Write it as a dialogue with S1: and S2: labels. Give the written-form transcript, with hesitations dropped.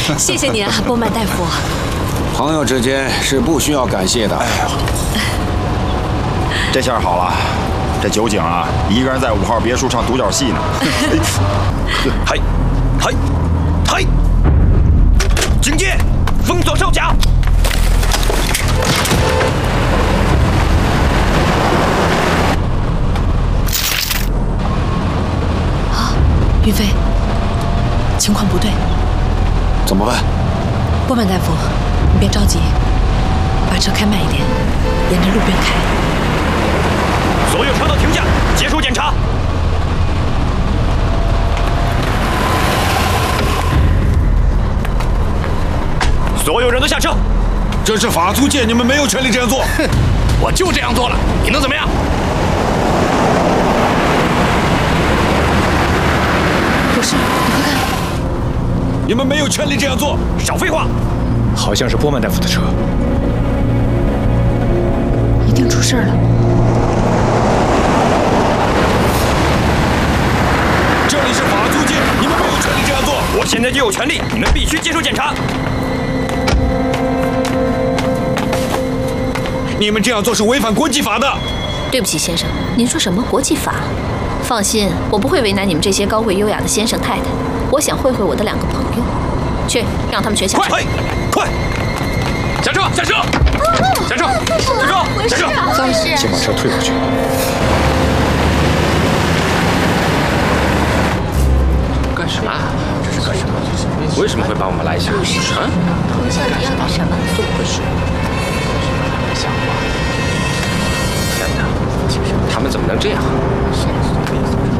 S1: 谢谢你啊，波曼大夫。
S2: 朋友之间是不需要感谢的。哎呀，
S3: 这下好了，这酒井啊，一个人在5号别墅唱独角戏呢。
S4: 嗨，嗨，嗨！警戒，封锁哨甲。
S1: 云飞，情况不对，
S2: 怎么办？
S1: 波曼大夫，你别着急，把车开慢一点，沿着路边开。
S4: 所有车都停下，结束检查。所有人都下车。
S2: 这是法租界，你们没有权利这样做。
S5: 哼，我就这样做了，你能怎么样？
S1: 有事，你快看！
S2: 你们没有权利这样做。
S4: 少废话！
S5: 好像是波曼大夫的车，
S1: 一定出事了。
S2: 这里是法租界，你们没有权利这样做。
S4: 我现在就有权利，你们必须接受检查。
S2: 你们这样做是违反国际法的。
S6: 对不起，先生，您说什么国际法？放心，我不会为难你们这些高贵优雅的先生太太。我想会会我的2个朋友，去让他们全下车。
S4: 快！
S5: 下车！下车！下车！下车！下车！
S6: 怎么事？
S5: 先把车推回去。干什么？这是干什么？为什么会把我们拦下？啊？
S6: 你到底要干什么？
S5: 怎么回事？像话！天哪！他们怎么能这样？